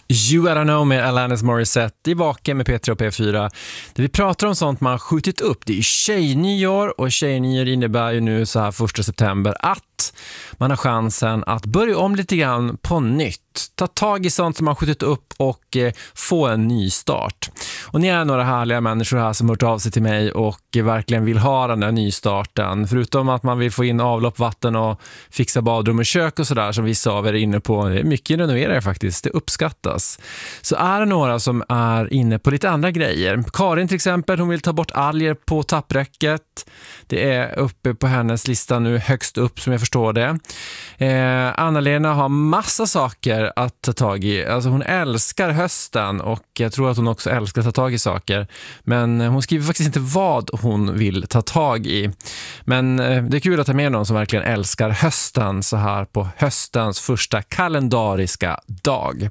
You Gotta Know med Alanis Morissette i Vaken med P3 och P4. Där vi pratar om sånt man har skjutit upp. Det är tjejnyår och tjejnyår innebär ju nu så här 1 september att man har chansen att börja om lite grann på nytt. Ta tag i sånt som man har skjutit upp och få en ny start. Och ni är några härliga människor här som har hört av sig till mig och verkligen vill ha den där nystarten. Förutom att man vill få in avlopp, vatten och fixa badrum och kök och sådär som vissa av er är inne på. Mycket renoverar faktiskt, det uppskattas. Så är det några som är inne på lite andra grejer. Karin till exempel, hon vill ta bort alger på tappräcket. Det är uppe på hennes lista nu högst upp som jag förstår det. Anna-Lena har massa saker att ta tag i. Alltså hon älskar hösten och jag tror att hon också älskar att ta tag i saker. Men hon skriver faktiskt inte vad hon vill ta tag i. Men det är kul att ha med någon som verkligen älskar hösten så här på höstens första kalendariska dag.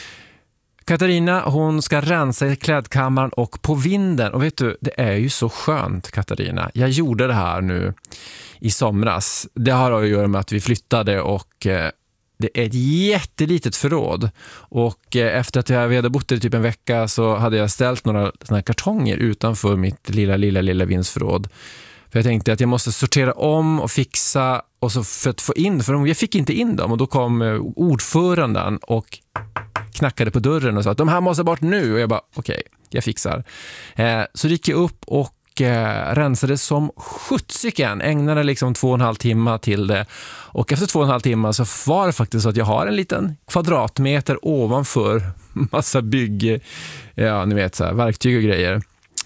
Katarina, hon ska rensa i klädkammaren och på vinden. Och vet du, det är ju så skönt, Katarina. Jag gjorde det här nu i somras. Det har att göra med att vi flyttade och det är ett jättelitet förråd. Och efter att vi hade bott i typ en vecka så hade jag ställt några såna här kartonger utanför mitt lilla vindsförråd. För jag tänkte att jag måste sortera om och fixa och så för att få in, för jag fick inte in dem och då kom ordföranden och knackade på dörren och sa att de här måste bort nu och jag bara okej, jag fixar. Så gick jag upp och rensade som skjutsiken, ägnade liksom 2,5 timmar till det och efter 2,5 timmar så var det faktiskt så att jag har en liten kvadratmeter ovanför massa bygg, ja ni vet så här, verktyg och grejer.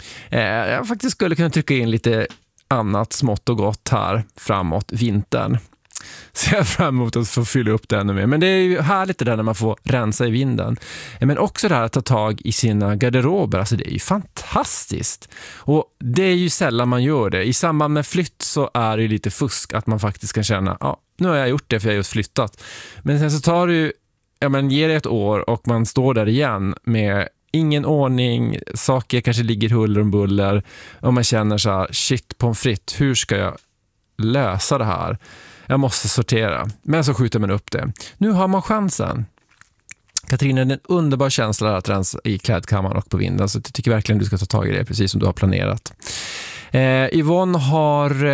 Jag faktiskt skulle kunna trycka in lite annat smått och gott här framåt vintern. Så jag är fram emot att få fylla upp det ännu mer. Men det är ju härligt det där när man får rensa i vinden. Men också det här att ta tag i sina garderober. Alltså det är ju fantastiskt. Och det är ju sällan man gör det. I samband med flytt så är det ju lite fusk att man faktiskt kan känna ja, nu har jag gjort det för jag har just flyttat. Men sen så tar det ju, ja men ger det ett år och man står där igen med ingen ordning, saker kanske ligger huller om buller och man känner så här, shit pommes frites, hur ska jag lösa det här? Jag måste sortera. Men så skjuter man upp det. Nu har man chansen. Katarina, det är en underbar känsla att rensa i klädkammaren och på vinden. Så jag tycker verkligen du ska ta tag i det precis som du har planerat. Yvonne har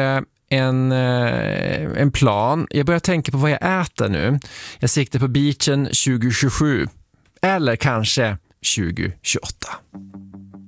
en plan. Jag börjar tänka på vad jag äter nu. Jag siktar på beachen 2027. Eller kanske 2028.